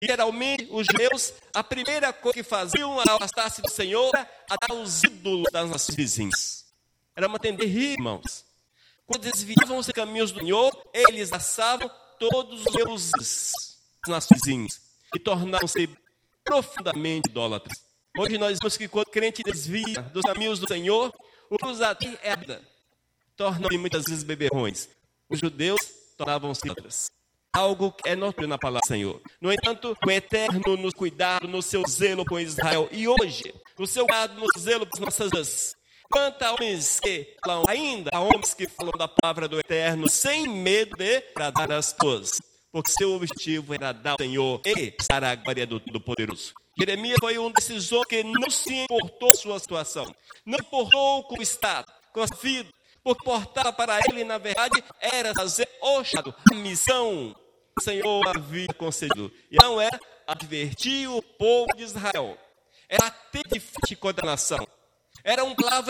E geralmente os judeus, a primeira coisa que faziam ao afastar-se do Senhor era adorar os ídolos das nações vizinhas. Era uma tendência terrível, irmãos. Quando desviavam os caminhos do Senhor, eles assavam todos os deuses das nações vizinhas e tornavam-se profundamente idólatras. Hoje nós vemos que quando o crente desvia dos caminhos do Senhor, o que os atrai é a vida. Tornam-se muitas vezes beberrões. Os judeus tornavam-se idólatras. Algo que é notório na palavra do Senhor. No entanto, o Eterno nos cuidado no seu zelo por Israel. E hoje, no seu cuidado, no seu zelo por nossas vidas. Quanto a homens que falam, ainda há homens que falam da palavra do Eterno sem medo de agradar as pessoas. Porque seu objetivo era dar ao Senhor e estar a glória do Poderoso. Jeremias foi um desses homens que não se importou com sua situação. Não importou com o estado, com a vida. Porque importava para ele, na verdade, era fazer o chamado, a missão que o Senhor havia concedido. E não era advertir o povo de Israel. Era ter de frente contra a nação. Era uma palavra